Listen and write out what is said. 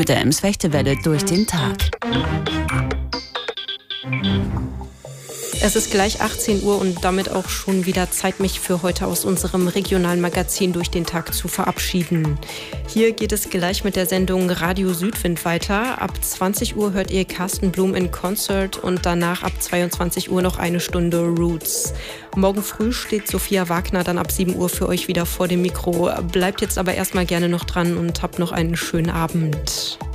mit der Ems-Fechte-Welle durch den Tag. Es ist gleich 18 Uhr und damit auch schon wieder Zeit, mich für heute aus unserem regionalen Magazin durch den Tag zu verabschieden. Hier geht es gleich mit der Sendung Radio Südwind weiter. Ab 20 Uhr hört ihr Carsten Blum in Concert und danach ab 22 Uhr noch eine Stunde Roots. Morgen früh steht Sophia Wagner dann ab 7 Uhr für euch wieder vor dem Mikro. Bleibt jetzt aber erstmal gerne noch dran und habt noch einen schönen Abend.